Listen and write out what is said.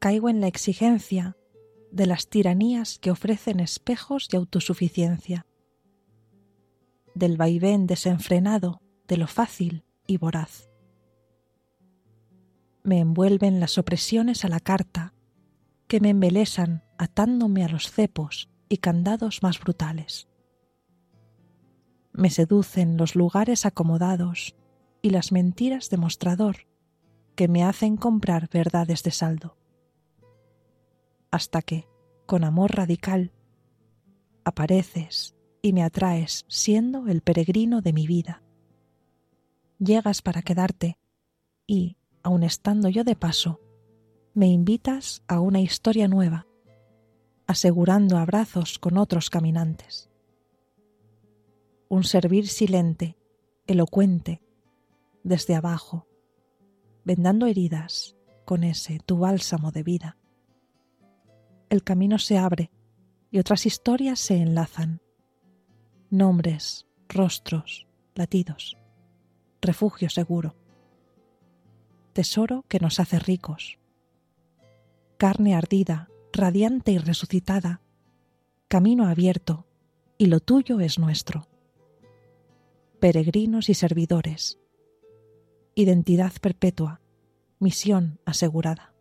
caigo en la exigencia de las tiranías que ofrecen espejos de autosuficiencia, del vaivén desenfrenado de lo fácil y voraz. Me envuelven las opresiones a la carta que me embelesan atándome a los cepos y candados más brutales. Me seducen los lugares acomodados y las mentiras de mostrador que me hacen comprar verdades de saldo. Hasta que, con amor radical, apareces y me atraes siendo el peregrino de mi vida. Llegas para quedarte y, aun estando yo de paso, me invitas a una historia nueva, asegurando abrazos con otros caminantes. Un servir silente, elocuente, desde abajo, vendando heridas con ese tu bálsamo de vida. El camino se abre y otras historias se enlazan. Nombres, rostros, latidos, refugio seguro. Tesoro que nos hace ricos. Carne ardida, radiante y resucitada. Camino abierto y lo tuyo es nuestro. Peregrinos y servidores. Identidad perpetua, misión asegurada.